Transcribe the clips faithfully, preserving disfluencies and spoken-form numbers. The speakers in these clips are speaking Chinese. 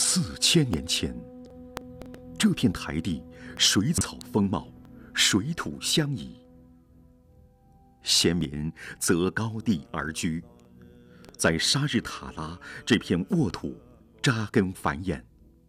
四千年前，这片台地水草丰茂，水土相宜。先民择高地而居，在沙日塔拉这片沃土扎根繁衍。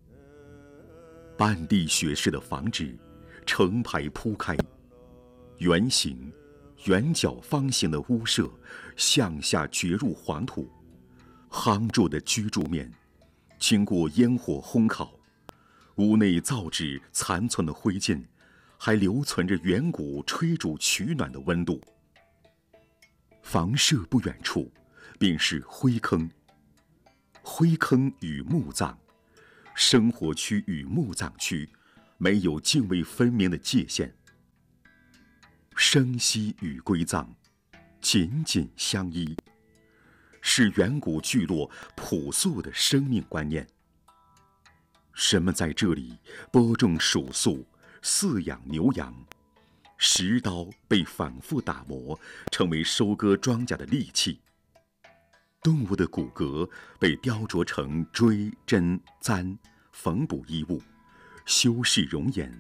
半地穴式的房子成排铺开，圆形、圆角方形的屋舍向下掘入黄土，夯筑的居住面经过烟火烘烤，屋内造纸残存的灰烬还留存着远古吹煮取暖的温度。房舍不远处便是灰坑，灰坑与墓葬，生活区与墓葬区没有泾渭分明的界限，生息与归葬紧紧相依，是远古聚落朴素的生命观念。人们在这里播种黍粟，饲养牛羊，石刀被反复打磨，成为收割庄稼的利器。动物的骨骼被雕琢成锥、针、簪，缝补衣物，修饰容颜。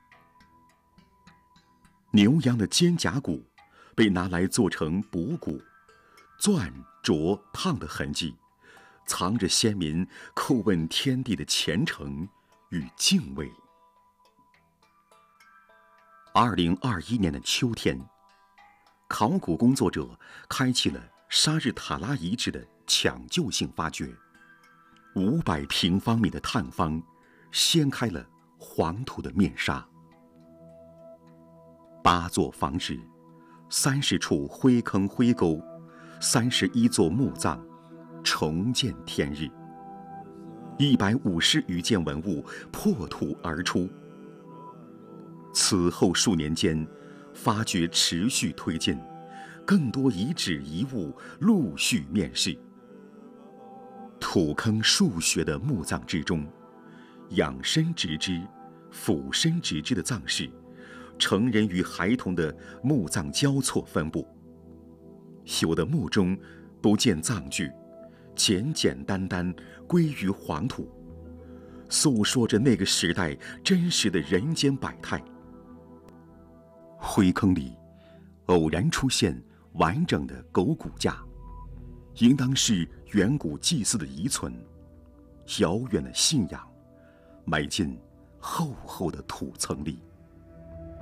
牛羊的肩胛骨被拿来做成补骨，钻、琢、烫的痕迹，藏着先民叩问天地的虔诚与敬畏。二零二一年的秋天，考古工作者开启了沙日塔拉遗址的抢救性发掘。五百平方米的探方掀开了黄土的面纱。八座房址，三十处灰坑灰沟，三十一座墓葬，重见天日。一百五十余件文物破土而出。此后数年间，发掘持续推进，更多遗址遗物陆续面世。土坑数穴的墓葬之中，仰身直肢、俯身直肢的葬式，成人与孩童的墓葬交错分布。有的墓中不见葬具，简简单单归于黄土，诉说着那个时代真实的人间百态。灰坑里偶然出现完整的狗骨架，应当是远古祭祀的遗存。遥远的信仰埋进厚厚的土层里。